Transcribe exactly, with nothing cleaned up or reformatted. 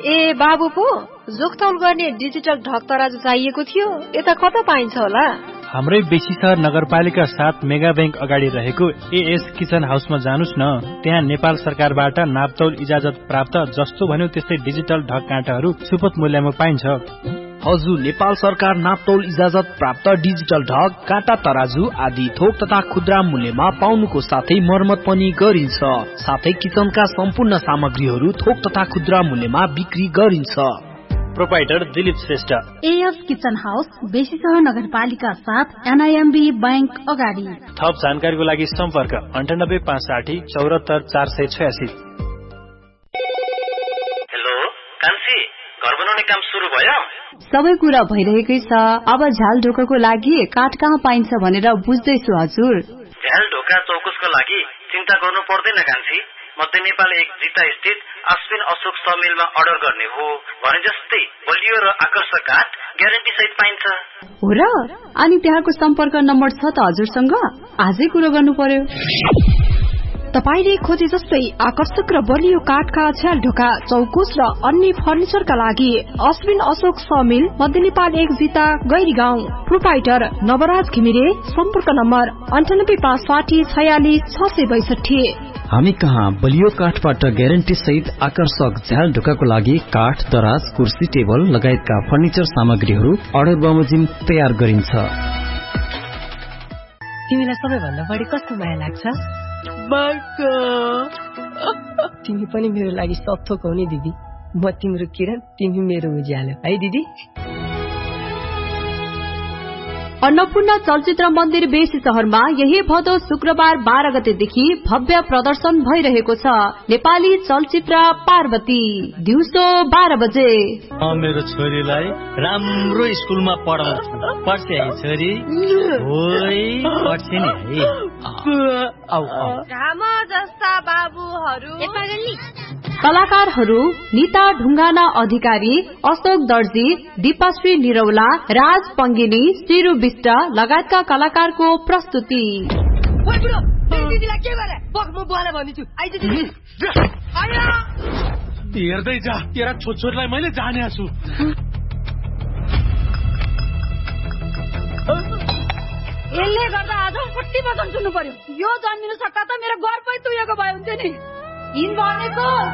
ए बाबु पो जोखतौल गर्ने डिजिटल ढक तराजु चाहिएको थियो, यता कता पाइन्छ होला? हाम्रै बेसी सहर नगरपालिका सात मेगा बैंक अगाडि रहेको एएस किचन हाउसमा जानुस् न। त्यहाँ नेपाल सरकारबाट नापतौल इजाजत प्राप्त जस्तो भन्यो त्यस्तै डिजिटल ढक काँटाहरू सुपथ मूल्यमा पाइन्छ। हजुर, नेपाल सरकार नापतौल इजाजत प्राप्त डिजिटल ढक, काँटा तराजु आदि थोक तथा खुद्रा मूल्यमा पाउनुको साथै मर्मत पनि गरिन्छ। साथै किचनका सम्पूर्ण सामग्रीहरू थोक तथा खुद्रा मूल्यमा बिक्री गरिन्छ। Proprietor Dilip Shrestha, as kitchen house, बेसी सहर नगरपालिका साथ एनआईएमबी बैंक अगाडि। थप जानकारीको लागि सम्पर्क अन्ठानब्बे पाँच साठी चौरात्तर चार सय छयासी। हेलो कान्छी, घर बनाउने काम सुरु भयो? सबै कुरा भइरहेकै छ। अब झ्याल ढोकाको लागि काठ कहाँ पाइन्छ भनेर बुझ्दैछु हजुर। झ्याल ढोका चौकुसको लागि चिन्ता गर्नु पर्दैन कान्छी। मध्य नेपाल एक जिता स्थित अश्विन अशोक समिलमा अर्डर गर्ने हो भने जस्तै बलियो र आकर्षक काठ ग्यारेन्टी सहित पाइन्छ। हो र? अनि त्यहाँको सम्पर्क नम्बर छ त हजुरसँग? आजै कुरो गर्नु पर्यो। तपाईले खोजे जस्तै आकर्षक र बलियो काठका झ्याल ढोका चौकुस र अन्य फर्निचरका लागि अश्विन अशोक समिल, मध्य नेपाल एक जिता गैरी गाउँ। प्रोपाइटर नवराज घिमिरे। सम्पर्क नम्बर अन्ठानब्बे पाँच साठी छयालिस छ सय बैसठी। हामी कहाँ बलियो काठबाट ग्यारेन्टी सहित आकर्षक झ्याल ढोकाको लागि काठ, दराज, कुर्सी, टेबल लगायतका फर्निचर सामग्रीहरू अर्डर बमोजिम तयार गरिन्छ। तिमीलाई सबैभन्दा बढी कस्तो माया लाग्छ? तिमी पनि मेरो लागि सत्थोक हो नि दिदी। म तिम्रो किरण, तिमी मेरो उज्यालो है दिदी। अन्नपूर्ण चलचित्र मन्दिर बेसी सहरमा यही भदौ शुक्रबार बाह्र गतेदेखि भव्य प्रदर्शन भइरहेको छ। नेपाली चलचित्र पार्वती दिउँसो बाह्र बजे। मेरो छोरीलाई राम्रो स्कुलमा पढाउँछु। पढ्छ है छोरी? ओइ पढ्छ नि है। राम जस्ता बाबुहरू। कलाकारहरू निता ढुङ्गाना अधिकारी, अशोक दर्जी, दीपाश्री निरौला, राज पङ्गिनी, सिरु विष्ट लगायतका कलाकारको प्रस्तुति। हेर्दै जा, तेरा छोरछोरीलाई मैले जाने छु। यसले गर्दा आज कति वचन सुन्नु पर्यो। यो जन्मिनु सक्दा त मेरो घर पनि तुएको भए हुन्थ्यो नि। यिन भनेको